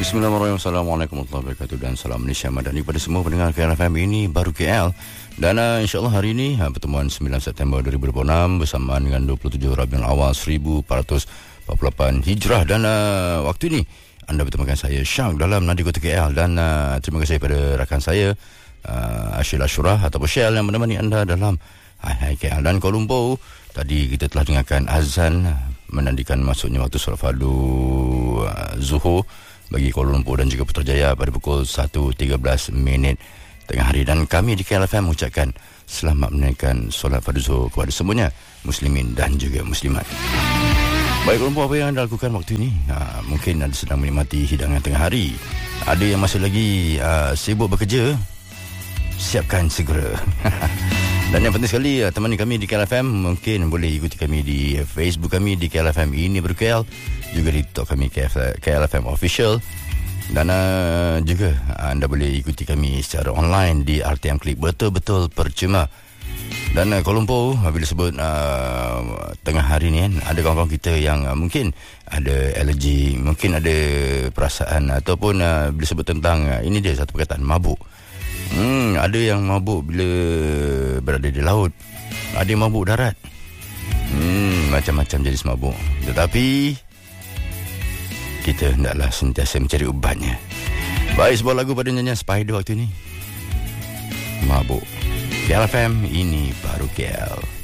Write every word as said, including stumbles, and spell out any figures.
Bismillahirrahmanirrahim. Assalamualaikum warahmatullahi wabarakatuh dan salam Malaysia Madani kepada semua pendengar K L F M. Ini baru K L dan uh, insyaAllah hari ini uh, pertemuan sembilan September dua ribu dua puluh enam bersamaan dengan dua puluh tujuh Rabiul Awal seribu empat ratus empat puluh lapan Hijrah. Dan uh, waktu ini anda bertemu dengan saya Syang dalam Nadi Kota K L. Dan uh, terima kasih kepada rakan saya uh, Ashil Ashurah ataupun Syel yang menemani anda dalam Hai Hai K L. Dan Kuala Lumpur, tadi kita telah dengarkan azan menandikan masuknya waktu solat fardu uh, Zuhur bagi Kuala Lumpur dan juga Putrajaya pada pukul satu tiga belas minit tengah hari. Dan kami di K L F M mengucapkan selamat menunaikan solat fardu Zuhur kepada semuanya muslimin dan juga muslimat. Baik, Kuala Lumpur, apa yang anda lakukan waktu ini? Ha, mungkin anda sedang menikmati hidangan tengah hari. Ada yang masih lagi uh, sibuk bekerja, siapkan segera. Dan yang penting sekali, uh, temani kami di K L F M. Mungkin boleh ikuti kami di Facebook kami di K L F M Ini Baru K L, juga di TikTok kami K L F M Official. Dan uh, juga uh, anda boleh ikuti kami secara online di R T M Klik, betul-betul percuma. Dan uh, Kuala Lumpur, bila sebut uh, tengah hari ni kan, ada kawan-kawan kita yang uh, mungkin ada alergi, mungkin ada perasaan ataupun uh, bila sebut tentang uh, ini dia satu perkataan, mabuk. Hmm, ada yang mabuk bila berada di laut, ada yang mabuk darat. Hmm, macam-macam jenis mabuk. Tetapi kita hendaklah sentiasa mencari ubatnya. Baik, sebuah lagu pada nyanyian Spider waktu ini, Mabuk. K L F M, ini baru K L.